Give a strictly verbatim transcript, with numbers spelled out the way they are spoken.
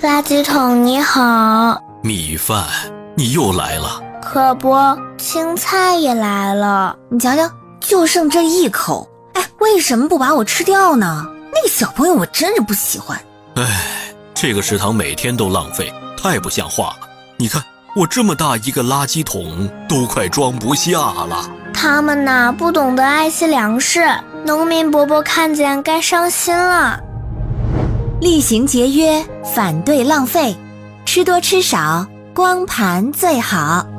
垃圾桶你好。 米饭，你又来了。 可不，青菜也来了。 你瞧瞧，就剩这一口，哎，为什么不把我吃掉呢？那个小朋友我真是不喜欢。 哎，这个食堂每天都浪费，太不像话了。你看我这么大一个垃圾桶都快装不下了。 他们呐，不懂得爱惜粮食，农民伯伯看见该伤心了。 厉行节约，反对浪费，吃多吃少，光盘最好。